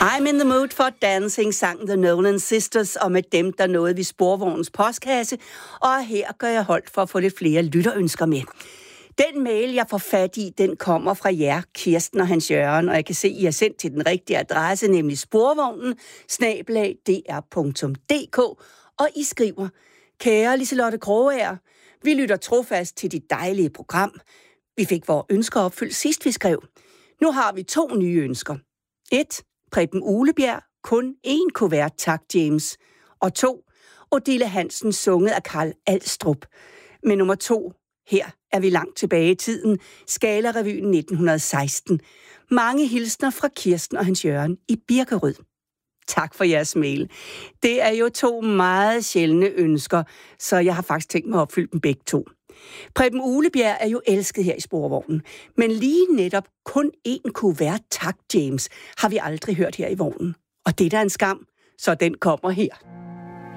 I'm in the mood for dancing, sang The Nolan Sisters, og med dem, der nåede vi sporvognens postkasse, og her gør jeg holdt for at få lidt flere lytterønsker med. Den mail, jeg får fat i, den kommer fra jer, Kirsten og Hans Jørgen, og jeg kan se, I har sendt til den rigtige adresse, nemlig sporvognen@dr.dk, og I skriver: Kære Liselotte Krogager, vi lytter trofast til dit dejlige program. Vi fik vores ønsker opfyldt sidst, vi skrev. Nu har vi 2 nye ønsker. 1. Preben Uglebjerg, kun 1 kuvert, tak James. Og 2. Odile Hansen, sunget af Karl Alstrup. Med nummer 2, her er vi langt tilbage i tiden, Scala-revyen 1916. Mange hilsner fra Kirsten og Hans Jørgen i Birkerød. Tak for jeres mail. Det er jo 2 meget sjældne ønsker, så jeg har faktisk tænkt mig at opfylde dem begge 2. Preben Uglebjerg er jo elsket her i sporvognen, men lige netop kun 1 kuvert, tak James, har vi aldrig hørt her i vognen. Og det er da en skam, så den kommer her.